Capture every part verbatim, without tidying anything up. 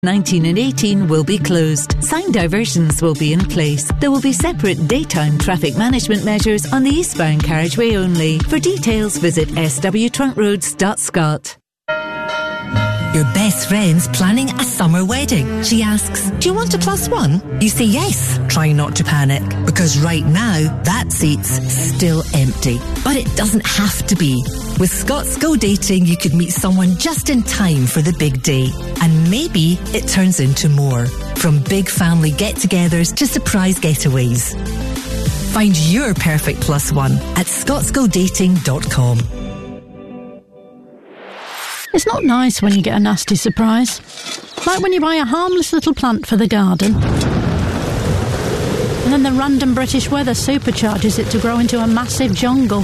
nineteen and eighteen will be closed. Sign diversions will be in place. There will be separate daytime traffic management measures on the eastbound carriageway only. For details, visit s w trunk roads dot scot. Your best friend's planning a summer wedding. She asks, do you want a plus one? You say yes. Try not to panic, because right now, that seat's still empty. But it doesn't have to be. With Scots Go Dating, you could meet someone just in time for the big day. And maybe it turns into more. From big family get-togethers to surprise getaways. Find your perfect plus one at scots go dating dot com. It's not nice when you get a nasty surprise. Like when you buy a harmless little plant for the garden, and then the random British weather supercharges it to grow into a massive jungle.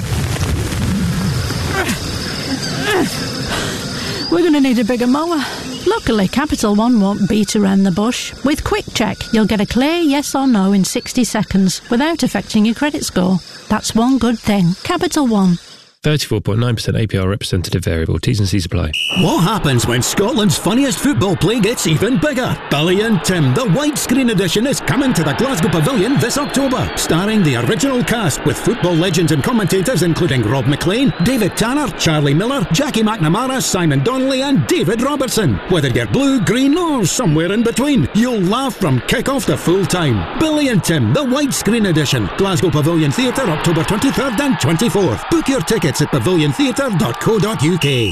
We're going to need a bigger mower. Luckily, Capital One won't beat around the bush. With Quick Check, you'll get a clear yes or no in sixty seconds without affecting your credit score. That's one good thing. Capital One. thirty-four point nine percent A P R representative variable. T's and C's apply. What happens when Scotland's funniest football play gets even bigger? Billy and Tim, the widescreen edition, is coming to the Glasgow Pavilion this October, starring the original cast with football legends and commentators including Rob McLean, David Tanner, Charlie Miller, Jackie McNamara, Simon Donnelly and David Robertson. Whether you're blue, green or somewhere in between, you'll laugh from kick-off to full-time. Billy and Tim, the widescreen edition. Glasgow Pavilion Theatre, October twenty-third and twenty-fourth. Book your tickets at pavilion theatre dot co dot u k.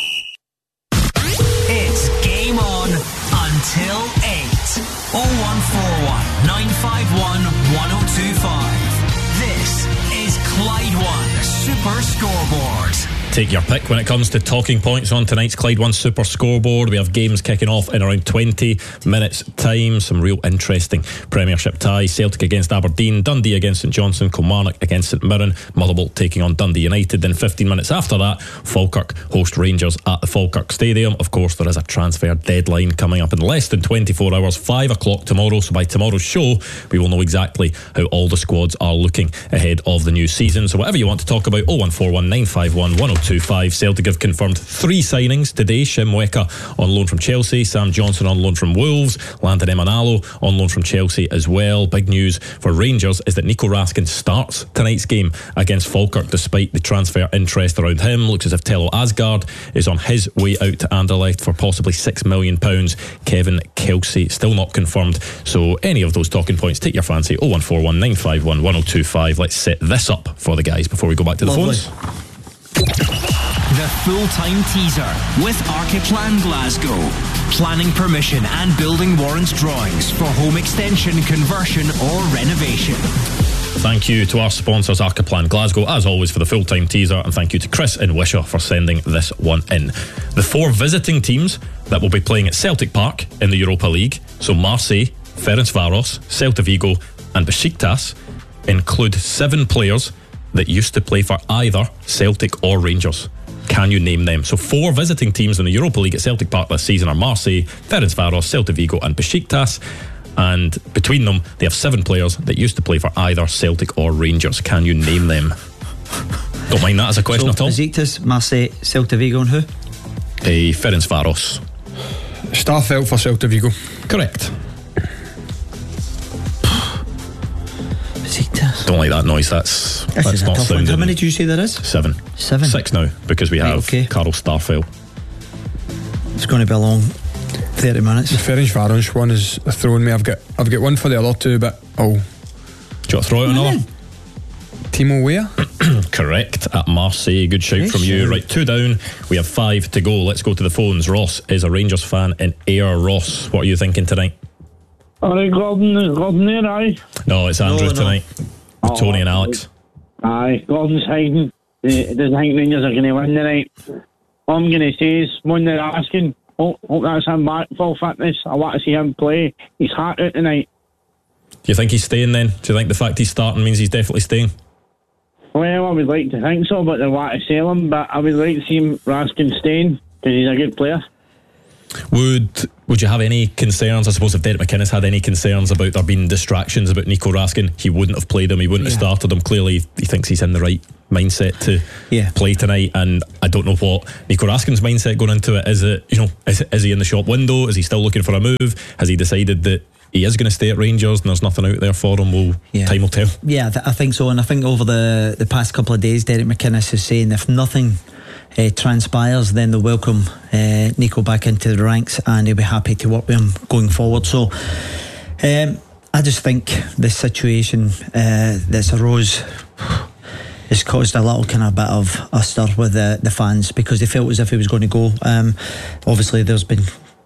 It's game on until eight. oh one four one, nine five one, one oh two five. This is Clyde One Super Scoreboard. Take your pick when it comes to talking points on tonight's Clyde One Super Scoreboard. We have games kicking off in around twenty minutes time. Some real interesting Premiership ties. Celtic against Aberdeen, Dundee against St Johnstone, Kilmarnock against St Mirren, Motherwell taking on Dundee United. Then fifteen minutes after that, Falkirk host Rangers at the Falkirk Stadium. Of course, there is a transfer deadline coming up in less than twenty-four hours, five o'clock tomorrow. So by tomorrow's show, we will know exactly how all the squads are looking ahead of the new season. So whatever you want to talk about, oh one four one, nine five one, one oh two five. Celtic have confirmed three signings today. Shem Weka on loan from Chelsea, Sam Johnson on loan from Wolves, Landon Emanalo on loan from Chelsea as well. Big news for Rangers is that Nico Raskin starts tonight's game against Falkirk despite the transfer interest around him. Looks as if Tello Asgard is on his way out to Anderlecht for possibly six million pounds. Kevin Kelsey still not confirmed. So any of those talking points, take your fancy. oh one four one, nine five one, one oh two five. Let's set this up for the guys before we go back to the Lovely. phones. The full-time teaser with Archiplan Glasgow. Planning permission and building warrant drawings for home extension, conversion or renovation. Thank you to our sponsors Archiplan Glasgow as always for the full-time teaser, and thank you to Chris in Wishaw for sending this one in. The four visiting teams that will be playing at Celtic Park in the Europa League, so Marseille, Ferencvaros, Celta Vigo and Besiktas, include seven players that used to play for either Celtic or Rangers. Can you name them? So four visiting teams in the Europa League at Celtic Park this season are Marseille, Ferencvaros, Celta Vigo and Besiktas, and between them they have seven players that used to play for either Celtic or Rangers. Can you name them? Don't mind that as a question so, at all. Besiktas, Marseille, Celta Vigo and who? A Ferencvaros. Starfelt for Celta Vigo. Correct. Besiktas. Don't like that noise. That's This that's is a not tough one. sounding. How many did you say there is? Seven. Seven. Six now because we Right, have okay. Carl Starfelt. It's going to be a long thirty minutes. The Ferencvaros one is throwing me. I've got I've got one for the other two, but oh, Do you want to throw out another? Timo Weah. Correct, at Marseille. Good shout Great from you. shout. Right, two down. We have five to go. Let's go to the phones. Ross is a Rangers fan in Ayr. Ross, what are you thinking tonight? Alright, Gordon, is Gordon there, aye? No, it's Andrew No, no. tonight. With Oh, Tony and Alex. Aye, Gordon's hiding. He doesn't think Rangers are going to win tonight. All I'm going to say is, one they're asking, hope, hope that's him back full fitness. I want to see him play. He's hot out tonight. Do you think he's staying then? Do you think the fact he's starting means he's definitely staying? Well, I would like to think so, but they want to sell him. But I would like to see him Raskin staying, because he's a good player. Would Would you have any concerns? I suppose if Derek McInnes had any concerns about there being distractions about Nico Raskin, he wouldn't have played him, he wouldn't yeah. have started him. Clearly he thinks he's in the right mindset to yeah. play tonight, and I don't know what Nico Raskin's mindset going into it. Is it, you know, is, is he in the shop window? Is he still looking for a move? Has he decided that he is going to stay at Rangers and there's nothing out there for him? Well, yeah. time will tell. Yeah, I, th- I think so. And I think over the, the past couple of days, Derek McInnes is saying if nothing uh, transpires, then they'll welcome uh, Nico back into the ranks and he'll be happy to work with him going forward. So um, I just think the situation uh, that's arose has caused a little kind of bit of a stir with the, the fans, because they felt as if he was going to go. Um, obviously there's been,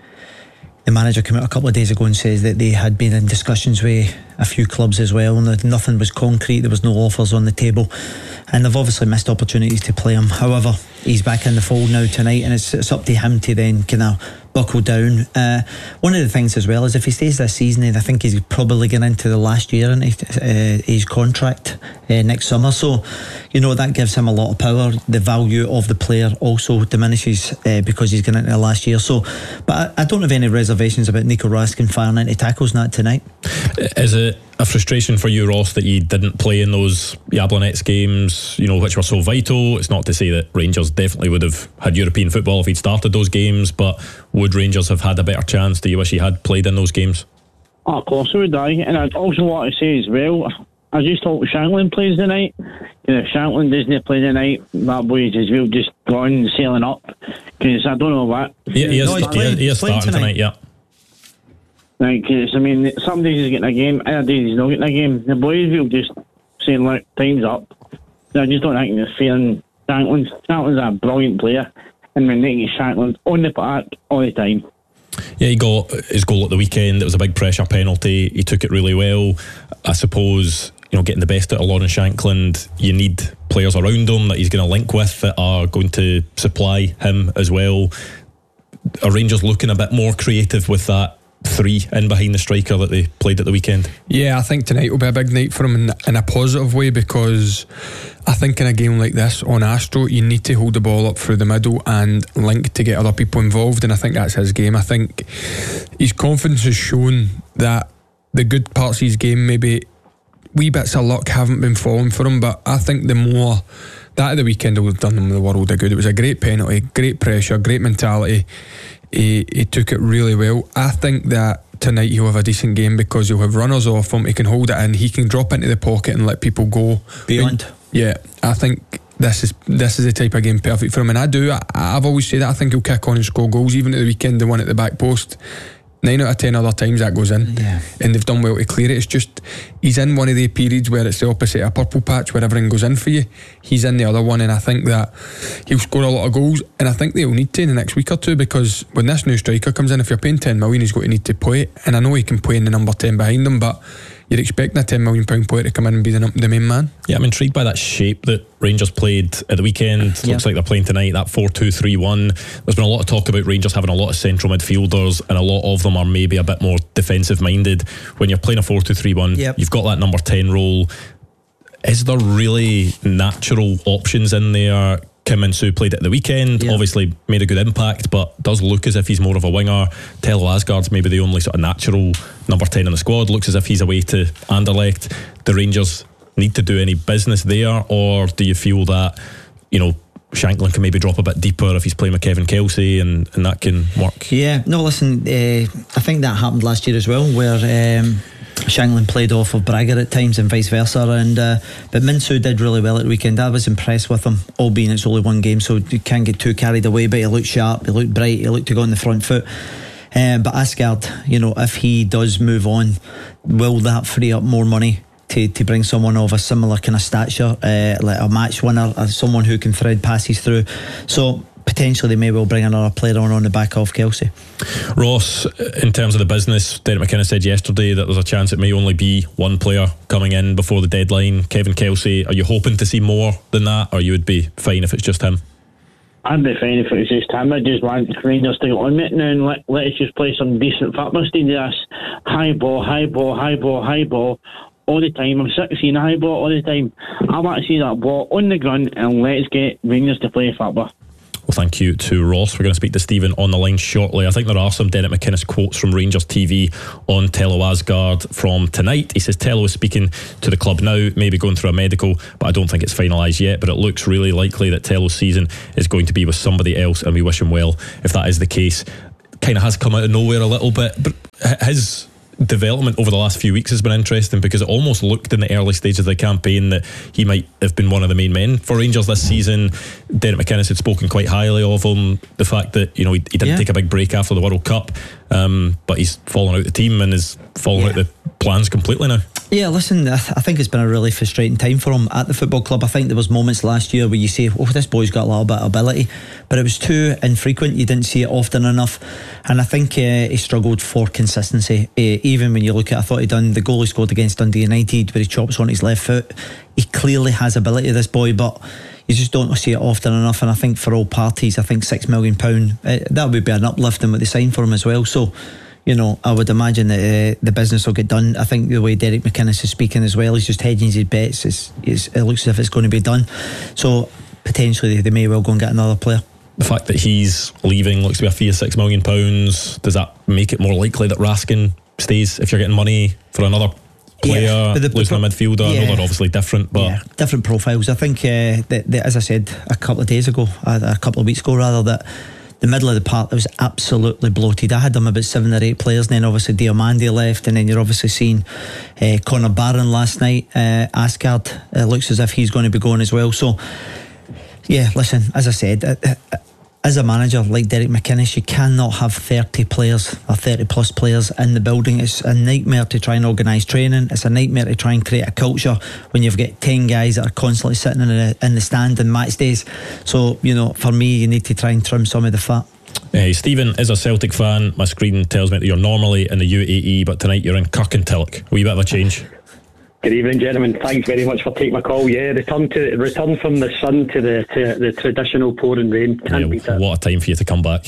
the manager came out a couple of days ago and says that they had been in discussions with a few clubs as well, and that nothing was concrete, there was no offers on the table, and they've obviously missed opportunities to play him. However, he's back in the fold now tonight, and it's, it's up to him to then kind of buckle down. Uh, one of the things as well is if he stays this season, I think he's probably getting into the last year in his, uh, his contract uh, next summer, so you know that gives him a lot of power. The value of the player also diminishes uh, because he's getting into the last year. So, but I, I don't have any reservations about Nico Raskin firing into tackles and that tonight. Is it a frustration for you, Ross, that you didn't play in those Jablonec games, you know, which were so vital? It's not to say that Rangers definitely would have had European football if he'd started those games, but would Rangers have had a better chance? Do you wish he had played in those games? Oh, of course I would, I. And I'd also want to say as well, I just hope Shankland plays tonight. You know, if Shankland doesn't play tonight, that boy's as well just gone sailing up. Because I don't know what. Yeah, he is, no, he is, he is starting tonight, tonight yeah. Like, I mean, some days he's getting a game, other days he's not getting a game. The boys will just saying, look, time's up. I just don't think they're failing Shankland. Shankland's a brilliant player, and when they get Shankland on the park all the time. Yeah, he got his goal at the weekend. It was a big pressure penalty. He took it really well. I suppose, you know, getting the best out of Lawrence Shankland, you need players around him that he's going to link with that are going to supply him as well. Are Rangers looking a bit more creative with that three in behind the striker that they played at the weekend? Yeah, I think tonight will be a big night for him in, in a positive way, because I think in a game like this on Astro you need to hold the ball up through the middle and link to get other people involved, and I think that's his game. I think his confidence has shown that the good parts of his game, maybe wee bits of luck haven't been falling for him, but I think the more that of the weekend would have done him the world of good. It was a great penalty, great pressure, great mentality. He, he took it really well. I think that tonight he'll have a decent game because he'll have runners off him, he can hold it in, he can drop into the pocket and let people go beyond. Yeah, I think this is this is the type of game perfect for him, and I do I, I've always said that I think he'll kick on and score goals. Even at the weekend, the one at the back post, nine out of ten other times that goes in, yeah. and they've done well to clear it. It's just he's in one of the periods where it's the opposite of a purple patch where everything goes in for you. He's in the other one, and I think that he'll score a lot of goals, and I think they'll need to in the next week or two, because when this new striker comes in, if you're paying ten million, he's going to need to play, and I know he can play in the number ten behind him, but you're expecting a ten million pound player to come in and be the, the main man. Yeah, I'm intrigued by that shape that Rangers played at the weekend. Yeah. Looks like they're playing tonight, that four two three one. There's been a lot of talk about Rangers having a lot of central midfielders, and a lot of them are maybe a bit more defensive minded. When you're playing a four two three one, yep. you've got that number ten role. Is there really natural options in there? Kim Min-soo played it at the weekend, yeah. obviously made a good impact, but does look as if he's more of a winger. Tello Asgard's maybe the only sort of natural number ten in the squad. Looks as if he's away to Anderlecht. Do Rangers need to do any business there, or do you feel that, you know, Shankland can maybe drop a bit deeper if he's playing with Kevin Kelsey, and, and that can work? Yeah, no, listen, uh, I think that happened last year as well, where um, Shankland played off of Bragger at times and vice versa, and uh, but Min-soo did really well at the weekend. I was impressed with him, albeit it's only one game, so you can't get too carried away, but he looked sharp, he looked bright, he looked to go on the front foot. Um, but Asgard, you know, if he does move on, will that free up more money to, to bring someone of a similar kind of stature, uh, like a match winner, or someone who can thread passes through? So potentially they may well bring another player on on the back of Kelsey. Ross, in terms of the business, Derek McInnes said yesterday that there's a chance it may only be one player coming in before the deadline, Kevin Kelsey. Are you hoping to see more than that, or you would be fine if it's just him? I'd be fine if it was just him. I just want Rangers to get on it now and let, let us just play some decent football instead of this high ball, high ball, high ball, high ball all the time. I'm sick of seeing a high ball all the time. I want to see that ball on the ground and let's get Rangers to play football. Well, thank you to Ross. We're going to speak to Stephen on the line shortly. I think there are some Derek McInnes quotes from Rangers T V on Tello Asgard from tonight. He says Tello is speaking to the club now, maybe going through a medical, but I don't think it's finalised yet. But it looks really likely that Tello's season is going to be with somebody else, and we wish him well if that is the case. Kind of has come out of nowhere a little bit, but his development over the last few weeks has been interesting, because it almost looked in the early stages of the campaign that he might have been one of the main men for Rangers this season. Derek McInnes had spoken quite highly of him. The fact that, you know, he, he didn't yeah. take a big break after the World Cup, um, but he's fallen out the team and is falling yeah. out the plans completely now. Yeah, listen, I, th- I think it's been a really frustrating time for him at the football club. I think there was moments last year where you say, oh, this boy's got a little bit of ability, but it was too infrequent. You didn't see it often enough, and I think uh, he struggled for consistency. Uh, even when you look at, I thought he done the goal he scored against Dundee United where he chops on his left foot. He clearly has ability, this boy, but you just don't see it often enough. And I think for all parties, I think six million pound uh, that would be an uplift in what they signed for him as well. So, you know, I would imagine that uh, the business will get done. I think the way Derek McInnes is speaking as well, he's just hedging his bets. It's, it's, it looks as if it's going to be done. So potentially they may well go and get another player. The fact that he's leaving looks to be a fee of six million pounds. Does that make it more likely that Raskin stays if you're getting money for another player, yeah, the, losing the, a midfielder? Yeah. I know they're obviously different, but yeah, different profiles. I think uh, that, that, as I said a couple of days ago, a couple of weeks ago rather, that the middle of the park was absolutely bloated. I had them about seven or eight players, and then obviously Diomande left, and then you're obviously seeing uh, Connor Barron last night. uh, Asgard uh, looks as if he's going to be going as well. So yeah, listen, as I said, uh, uh, as a manager like Derek McInnes, you cannot have thirty players or thirty plus players in the building. It's a nightmare to try and organise training. It's a nightmare to try and create a culture when you've got ten guys that are constantly sitting in the, in the stand on match days. So, you know, for me, you need to try and trim some of the fat. Hey, Stephen is a Celtic fan. My screen tells me that you're normally in the U A E, but tonight you're in Kirkintilloch. A wee bit of a change. Good evening, gentlemen. Thanks very much for taking my call. Yeah, return to return from the sun to the to the traditional pouring rain. Can't yeah, beat it. What a time for you to come back.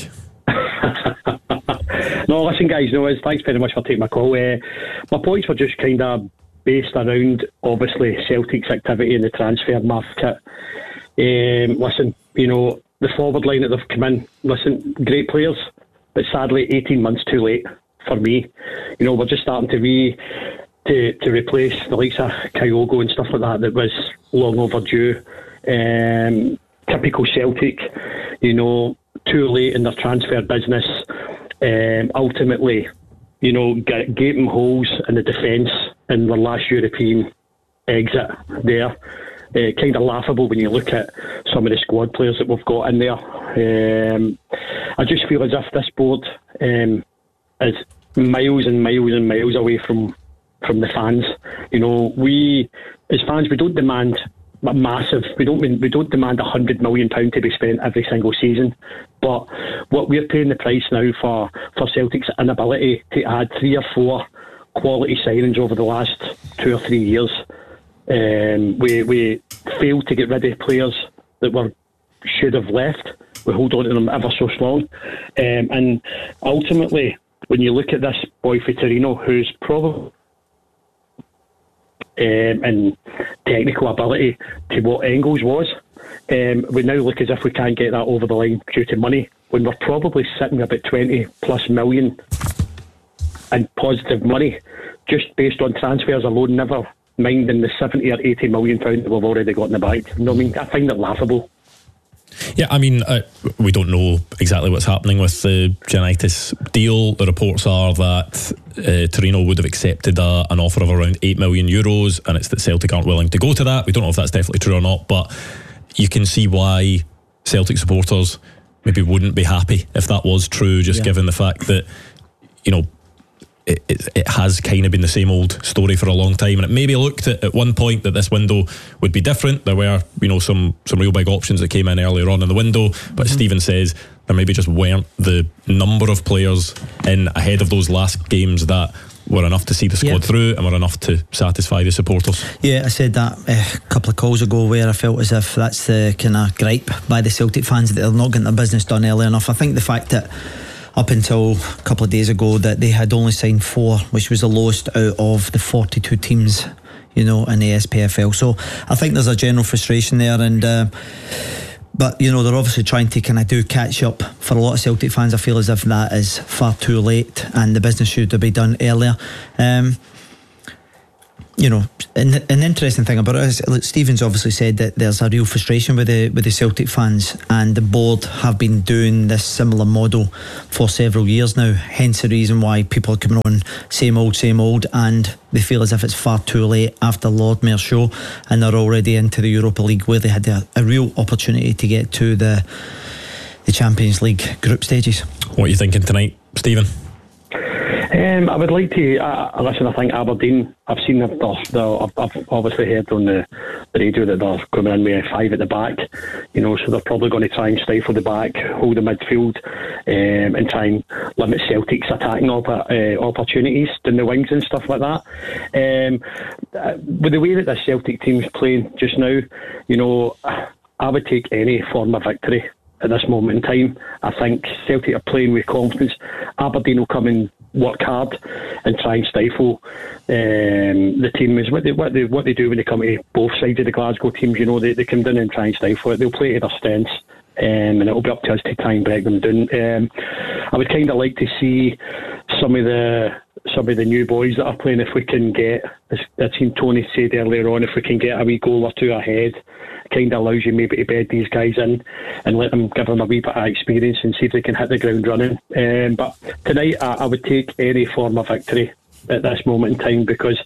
No, listen, guys. No, thanks very much for taking my call. Uh, my points were just kind of based around, obviously, Celtic's activity in the transfer market. Um, listen, you know, the forward line that they've come in. Listen, great players, but sadly, eighteen months too late for me. You know, we're just starting to re. To, to replace the likes of Kyogo and stuff like that that was long overdue. Um, typical Celtic, you know, too late in their transfer business. Um, ultimately, you know, g- gaping holes in the defence in their last European exit there. Uh, kind of laughable when you look at some of the squad players that we've got in there. Um, I just feel as if this board um, is miles and miles and miles away from from the fans. You know, we as fans, we don't demand massive, we don't we don't demand a hundred million pound to be spent every single season, but what we're paying the price now for for Celtic's inability to add three or four quality signings over the last two or three years. Um, we we failed to get rid of players that were should have left. We hold on to them ever so long, um, and ultimately, when you look at this boy for Torino, who's probably Um, and technical ability to what Engels was, um, we now look as if we can't get that over the line due to money, when we're probably sitting about twenty plus million in positive money just based on transfers alone, never minding the seventy or eighty million pounds that we've already got in the bag. You know what I mean? I find it laughable. Yeah, I mean, uh, we don't know exactly what's happening with the Giannaitis deal. The reports are that uh, Torino would have accepted a, an offer of around eight million euros, and it's that Celtic aren't willing to go to that. We don't know if that's definitely true or not, but you can see why Celtic supporters maybe wouldn't be happy if that was true, just yeah. given the fact that, you know, It, it, it has kind of been the same old story for a long time, and it maybe looked at, at one point that this window would be different. There were, you know, some some real big options that came in earlier on in the window, but mm-hmm. Stephen says there maybe just weren't the number of players in ahead of those last games that were enough to see the squad yeah. through and were enough to satisfy the supporters. Yeah, I said that uh, a couple of calls ago, where I felt as if that's the kind of gripe by the Celtic fans, that they're not getting their business done early enough. I think the fact that up until a couple of days ago that they had only signed four, which was the lowest out of the forty-two teams, you know, in the S P F L. So I think there's a general frustration there, and uh, but you know, they're obviously trying to kind of do catch up. For a lot of Celtic fans, I feel as if that is far too late and the business should have been done earlier. Um, you know, and an interesting thing about it is, look, Stephen's obviously said that there's a real frustration with the with the Celtic fans, and the board have been doing this similar model for several years now, hence the reason why people are coming on same old same old, and they feel as if it's far too late after Lord Mayor's show, and they're already into the Europa League, where they had a, a real opportunity to get to the the Champions League group stages. What are you thinking tonight, Stephen? Um, I would like to uh, listen. I think Aberdeen, I've seen them, they're, they're, I've, I've obviously heard on the, the radio that they're coming in with five at the back, you know, so they're probably going to try and stifle the back, hold the midfield, um, and try and limit Celtic's attacking op- uh, opportunities in the wings and stuff like that. Um, uh, with the way that the Celtic team's playing just now, you know, I would take any form of victory at this moment in time. I think Celtic are playing with confidence. Aberdeen will come and work hard and try and stifle um, the team. Is what they what they what they do when they come to both sides of the Glasgow teams. You know, they, they come down and try and stifle it. They'll play to their strengths, um, and it'll be up to us to try and break them down. Um, I would kind of like to see some of the some of the new boys that are playing, if we can get, as I seen Tony said earlier on, if we can get a wee goal or two ahead, it kind of allows you maybe to bed these guys in and let them, give them a wee bit of experience and see if they can hit the ground running. Um, but tonight I, I would take any form of victory at this moment in time, because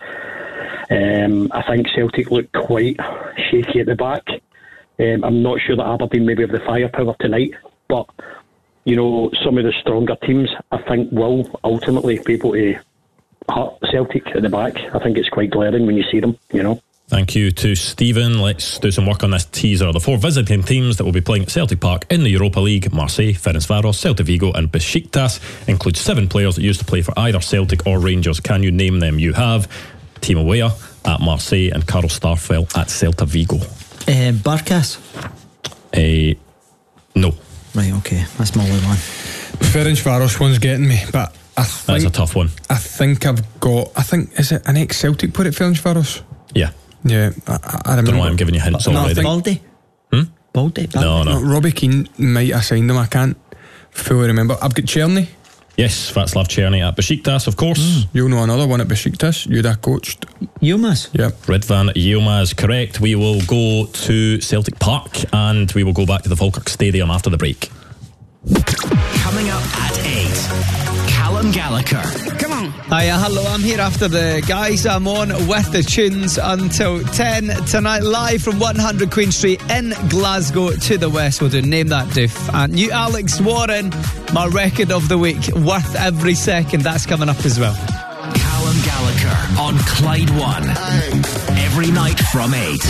um, I think Celtic look quite shaky at the back. Um, I'm not sure that Aberdeen maybe have the firepower tonight, but you know, some of the stronger teams I think will ultimately be able to hurt Celtic at the back. I think it's quite glaring when you see them, you know. Thank you to Stephen. Let's do some work on this teaser. The four visiting teams that will be playing at Celtic Park in the Europa League: Marseille, Ferencvaros, Celta Vigo and Besiktas. Includes seven players that used to play for either Celtic or Rangers. Can you name them? You have Timo Weah at Marseille and Karl Starfelt at Celta Vigo. Uh, Barkas? Uh, no. Right, okay, that's my only one. Ferencvaros one's getting me, but I think that's a tough one. I think I've got. I think is it an ex-Celtic put at Ferencvaros? Yeah, yeah. I, I remember. Don't know why I'm giving you hints no, already. Baldy. Hmm? Baldy. Baldy. No, no, no. Robbie Keane might have signed him. I can't fully remember. I've got Černý. Yes, Václav Černý at Besiktas, of course. Mm, you'll know another one at Besiktas. You'd have coached Yilmaz. Yep. Ridvan Yilmaz, correct. We will go to Celtic Park and we will go back to the Falkirk Stadium after the break. Coming up at eight, Callum Gallagher. Come on. Hiya, hello, I'm here after the guys. I'm on with the tunes until ten tonight, live from one hundred Queen Street in Glasgow to the west. We'll do Name That Doof. And you, Alex Warren, my record of the week, worth every second. That's coming up as well. Callum Gallagher on Clyde One. Every night from eight.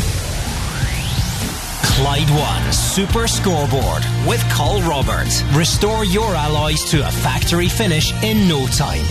Clyde One Super Scoreboard with Col Roberts. Restore your alloys to a factory finish in no time.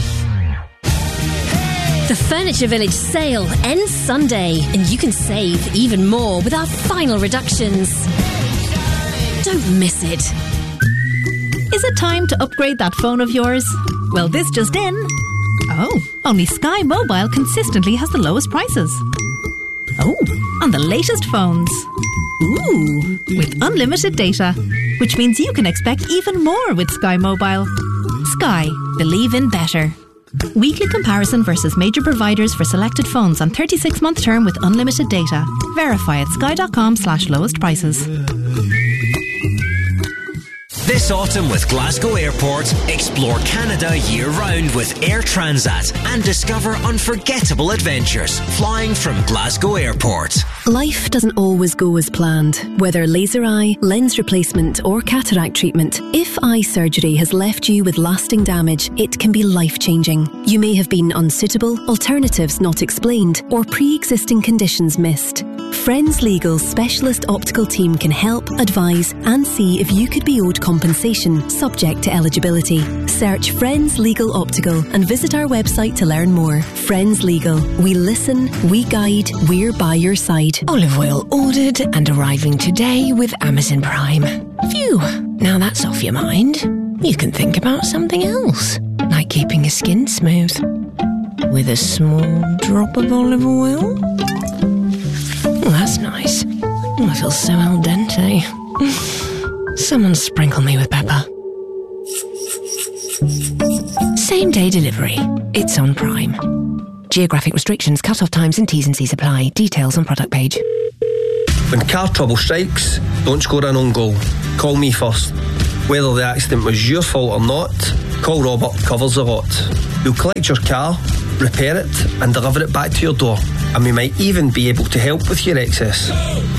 The Furniture Village sale ends Sunday, and you can save even more with our final reductions. Don't miss it. Is it time to upgrade that phone of yours? Well, this just in. Oh, only Sky Mobile consistently has the lowest prices. Oh, on the latest phones. Ooh, with unlimited data, which means you can expect even more with Sky Mobile. Sky, believe in better. Weekly comparison versus major providers for selected phones on thirty-six month term with unlimited data. Verify at sky.com slash lowest prices. This autumn with Glasgow Airport, explore Canada year-round with Air Transat and discover unforgettable adventures flying from Glasgow Airport. Life doesn't always go as planned. Whether laser eye, lens replacement or cataract treatment, if eye surgery has left you with lasting damage, it can be life-changing. You may have been unsuitable, alternatives not explained, or pre-existing conditions missed. Friends Legal's specialist optical team can help, advise and see if you could be owed compensation subject to eligibility. Search Friends Legal Optical and visit our website to learn more. Friends Legal. We listen, we guide, we're by your side. Olive oil ordered and arriving today with Amazon Prime. Phew, now that's off your mind. You can think about something else, like keeping your skin smooth. With a small drop of olive oil. Oh, that's nice. Oh, I feel so al dente. Someone sprinkle me with pepper. Same day delivery. It's on Prime. Geographic restrictions, cut-off times and T's and C's apply. Details on product page. When car trouble strikes, don't score an own goal. Call me first. Whether the accident was your fault or not, call Robert covers a lot. We'll collect your car, repair it and deliver it back to your door. And we might even be able to help with your excess.